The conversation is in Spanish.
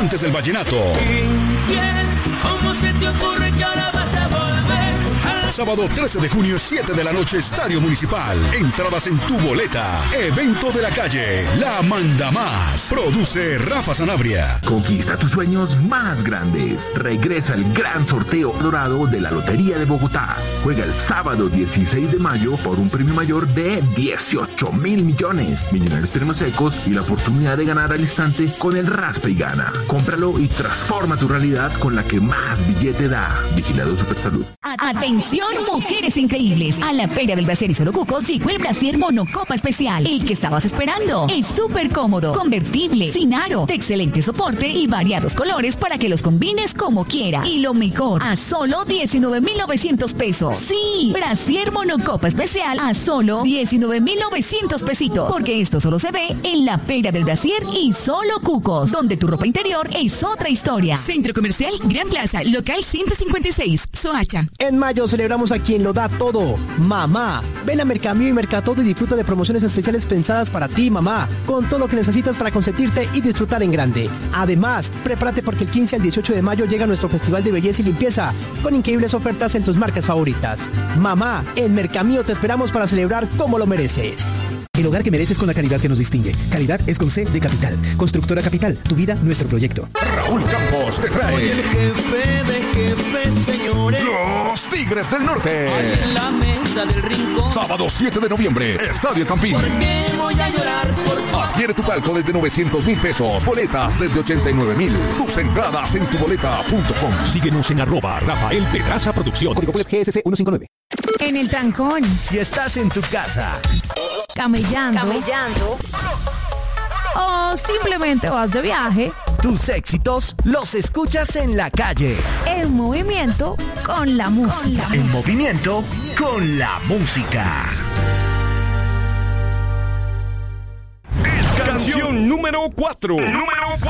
gigantes del vallenato. ¿Cómo se te ocurre que ahora vas a volver? Sábado 13 de junio, 7 de la noche, Estadio Municipal. Entradas en tu boleta. Evento de la calle. La manda más. Produce Rafa Sanabria. Conquista tus sueños más grandes. Regresa el gran sorteo dorado de la Lotería de Bogotá. Juega el sábado 16 de mayo por un premio mayor de 18 mil millones. Millonarios Premios Secos y la oportunidad de ganar al instante con el Raspa y Gana. Cómpralo y transforma tu realidad con la que más billete da. Vigilado Supersalud. Atención, mujeres increíbles. A la Feria del Brasier y Solo Cucos llegó el Brasier Monocopa Especial. El que estabas esperando. Es súper cómodo, convertible, sin aro, de excelente soporte y variados colores para que los combines como quiera. Y lo mejor, a solo 19,900 pesos. Sí, Brasier Monocopa Especial a solo 19,900 pesitos. Porque esto solo se ve en la Feria del Brasier y Solo Cucos, donde tu ropa interior es otra historia. Centro Comercial Gran Plaza, local 156, Soacha. En mayo celebramos a quien lo da todo, mamá. Ven a Mercamío y Mercatodo y disfruta de promociones especiales pensadas para ti, mamá, con todo lo que necesitas para consentirte y disfrutar en grande. Además, prepárate porque el 15 al 18 de mayo llega nuestro Festival de Belleza y Limpieza, con increíbles ofertas en tus marcas favoritas. Mamá, en Mercamío te esperamos para celebrar como lo mereces. El hogar que mereces con la calidad que nos distingue. Calidad es con C de Capital. Constructora Capital, tu vida, nuestro proyecto. Raúl Campos te trae. Soy el jefe de jefes, señores. Los Tigres del Norte. En la mesa del rincón. Sábado 7 de noviembre, Estadio Campín. ¿Por qué voy a llorar por ti? Adquiere tu palco desde 900,000 pesos. Boletas desde 89,000. Tus entradas en tuboleta.com. Síguenos en @Rafael Pedraza Producción. Código GSC 159. En el trancón, Si estás en tu casa, camellando, o simplemente vas de viaje, tus éxitos los escuchas en la calle. en movimiento con la música. En movimiento con la música. Canción número 4.